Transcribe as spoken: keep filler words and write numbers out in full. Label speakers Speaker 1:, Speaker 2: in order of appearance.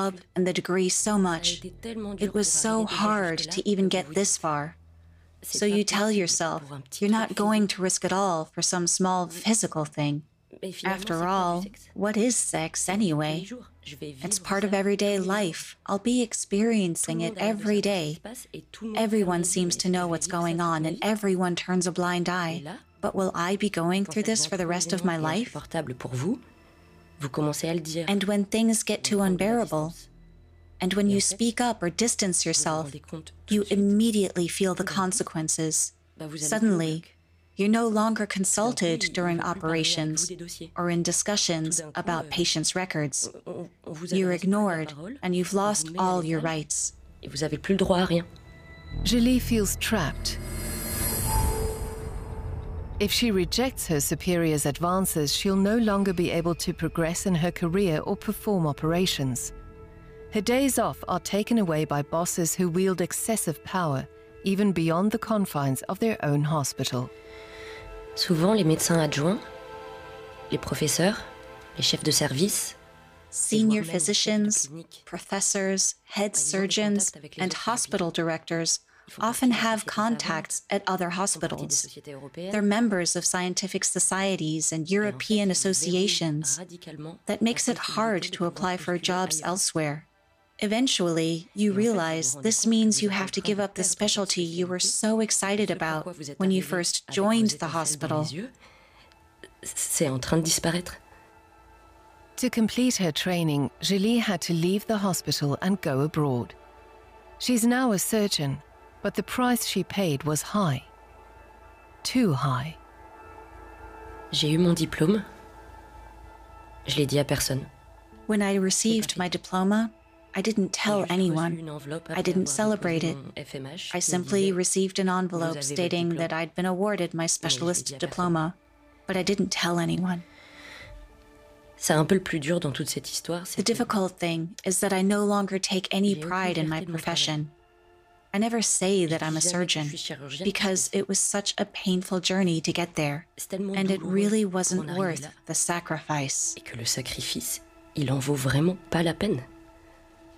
Speaker 1: job and the degree so much. It was so hard to even get this far. So you tell yourself, you're not going to risk it all for some small physical thing. After all, what is sex anyway? It's part of everyday life. I'll be experiencing it every day. Everyone seems to know what's going on and everyone turns a blind eye. But will I be going through this for the rest of my life? And when things get too unbearable, and when you speak up or distance yourself, you immediately feel the consequences. Suddenly, you're no longer consulted during operations or in discussions about patients' records. You're ignored, and you've lost all your rights.
Speaker 2: Julie feels trapped. If she rejects her superior's advances, she'll no longer be able to progress in her career or perform operations. Her days off are taken away by bosses who wield excessive power, even beyond the confines of their own hospital.
Speaker 3: Souvent, les médecins adjoints, les professeurs, les chefs de service,
Speaker 1: senior physicians, professors, head surgeons, and hospital directors often have contacts at other hospitals. They're members of scientific societies and European associations. That makes it hard to apply for jobs elsewhere. Eventually, you realize this means you have to give up the specialty you were so excited about when you first joined the hospital.
Speaker 3: C'est en train de disparaître.
Speaker 2: To complete her training, Julie had to leave the hospital and go abroad. She's now a surgeon, but the price she paid was high. Too high.
Speaker 3: J'ai eu mon diplôme. Je l'ai dit à personne.
Speaker 1: When I received my diploma, I didn't tell anyone. I didn't celebrate it. I simply received an envelope stating that I'd been awarded my specialist diploma, but I didn't tell anyone. The difficult thing is that I no longer take any pride in my profession. I never say that I'm a surgeon, because it was such a painful journey to get there, and it really wasn't worth the sacrifice.
Speaker 3: Et que le sacrifice, il en vaut vraiment pas la peine.